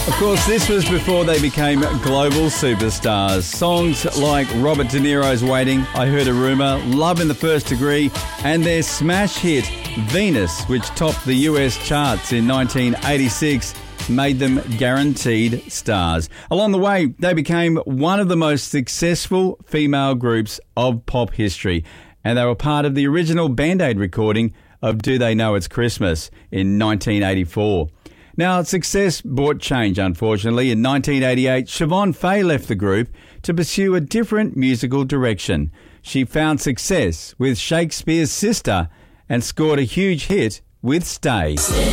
Of course, this was before they became global superstars. Songs like Robert De Niro's Waiting, I Heard a Rumour, Love in the First Degree, and their smash hit Venus, which topped the US charts in 1986, made them guaranteed stars. Along the way, they became one of the most successful female groups of pop history, and they were part of the original Band Aid recording of Do They Know It's Christmas in 1984. Now, success brought change, unfortunately. In 1988, Siobhan Fay left the group to pursue a different musical direction. She found success with Shakespeare's Sister and scored a huge hit with Stay.